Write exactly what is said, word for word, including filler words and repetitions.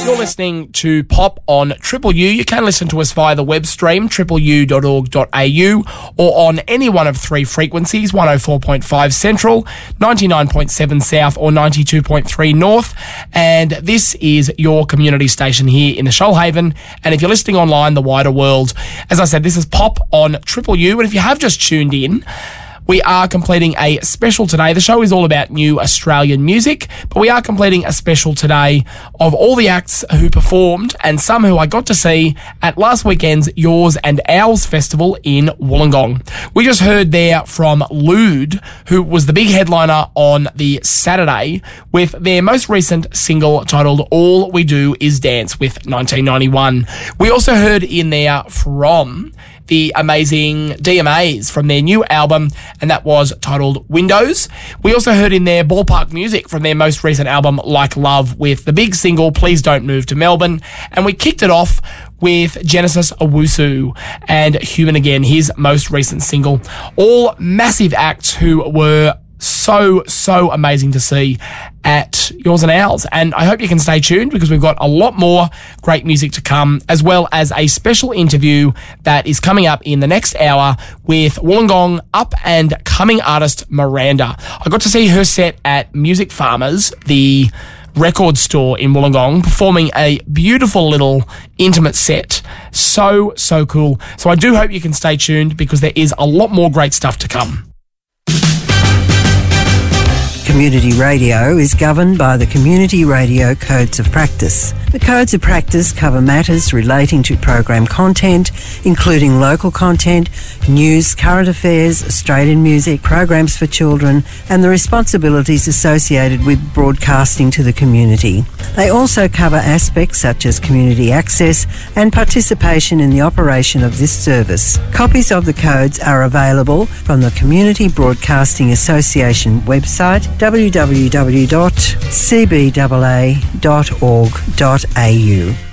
You're listening to Pop on Triple U. You can listen to us via the web stream, triple u dot org dot a u, or on any one of three frequencies, one oh four point five Central, ninety-nine point seven South, or ninety-two point three North. And this is your community station here in the Shoalhaven. And if you're listening online, the wider world, as I said, this is Pop on Triple U. And if you have just tuned in, we are completing a special today. The show is all about new Australian music, but we are completing a special today of all the acts who performed and some who I got to see at last weekend's Yours and Ours Festival in Wollongong. We just heard there from Lude, who was the big headliner on the Saturday with their most recent single titled All We Do Is Dance with nineteen ninety-one. We also heard in there from the amazing D M As from their new album, and that was titled Windows. We also heard in there Ballpark Music from their most recent album, Like Love, with the big single, Please Don't Move to Melbourne. And we kicked it off with Genesis Owusu and Human Again, his most recent single. All massive acts who were so, so amazing to see at Yours and Ours. And I hope you can stay tuned because we've got a lot more great music to come, as well as a special interview that is coming up in the next hour with Wollongong up and coming artist Miranda. I got to see her set at Music Farmers, the record store in Wollongong, performing a beautiful little intimate set. So, so cool. So I do hope you can stay tuned because there is a lot more great stuff to come. Community radio is governed by the Community Radio Codes of Practice. The Codes of Practice cover matters relating to program content, including local content, news, current affairs, Australian music, programs for children, and the responsibilities associated with broadcasting to the community. They also cover aspects such as community access and participation in the operation of this service. Copies of the codes are available from the Community Broadcasting Association website, w w w dot c b a a dot org dot a u.